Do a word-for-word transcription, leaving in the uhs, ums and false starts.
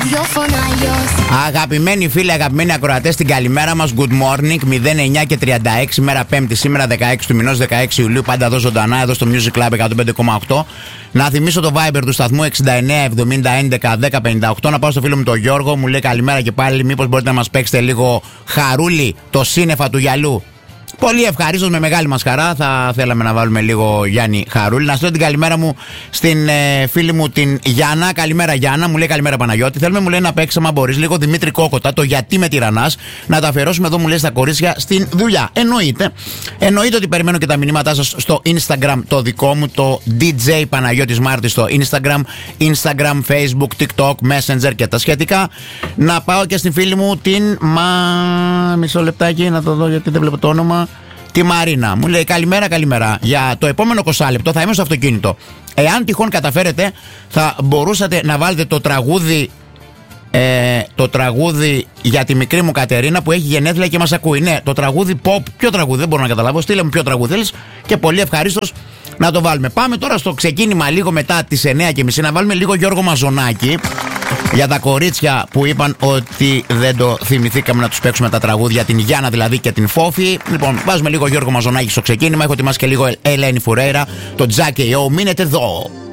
Αγαπημένοι φίλοι, αγαπημένοι ακροατές, την καλημέρα μας. Good morning, μηδέν εννιά και τριάντα έξι, μέρα Πέμπτη, σήμερα δεκαέξι του μηνός, δεκαέξι Ιουλίου. Πάντα εδώ ζωντανά, εδώ στο Music Club εκατόν πέντε κόμμα οκτώ. Να θυμίσω το Viber του σταθμού εξήντα εννέα εβδομήντα έντεκα δέκα πενήντα οκτώ. Να πάω στο φίλο μου τον Γιώργο, μου λέει καλημέρα και πάλι. Μήπως μπορείτε να μας παίξετε λίγο Χαρούλη, το σύννεφα του γυαλού? Πολύ ευχαρίστως, με μεγάλη μας χαρά. Θα θέλαμε να βάλουμε λίγο Γιάννη Χαρούλη. Να στείλω την καλημέρα μου στην ε, φίλη μου την Γιάννα. Καλημέρα Γιάννα, μου λέει καλημέρα Παναγιώτη. Θέλουμε, μου λέει, να παίξουμε, αν μπορείς, λίγο Δημήτρη Κόκοτα, το γιατί με τυραννάς. Να τα αφιερώσουμε εδώ, μου λέει, στα κορίτσια στην δουλειά. Εννοείται. Εννοείται ότι περιμένω και τα μηνύματά σας στο Instagram το δικό μου, το ντι τζέι Παναγιώτης Μάρτης στο Instagram. Instagram, Facebook, TikTok, Messenger και τα σχετικά. Να πάω και στην φίλη μου την Μα. Μισό λεπτάκι να το δω γιατί δεν βλέπω το όνομα. Τη Μαρίνα. Μου λέει καλημέρα, καλημέρα. Για το επόμενο είκοσι λεπτό θα είμαι στο αυτοκίνητο. Εάν τυχόν καταφέρετε, θα μπορούσατε να βάλετε το τραγούδι ε, το τραγούδι για τη μικρή μου Κατερίνα που έχει γενέθλια και μας ακούει. Ναι, το τραγούδι pop. Ποιο τραγούδι, δεν μπορώ να καταλάβω. Στείλε μου ποιο τραγούδι θέλεις και πολύ ευχαρίστως να το βάλουμε. Πάμε τώρα στο ξεκίνημα, λίγο μετά τις εννιά και μισή, να βάλουμε λίγο Γιώργο Μαζονάκη. Για τα κορίτσια που είπαν ότι δεν το θυμηθήκαμε να τους παίξουμε τα τραγούδια, την Γιάννα δηλαδή και την Φόφη. Λοιπόν, βάζουμε λίγο Γιώργο Μαζονάκη στο ξεκίνημα. Έχω ετοιμάσει και λίγο Ελένη Φουρέιρα, το Τζάκι Ιω. Μείνετε εδώ.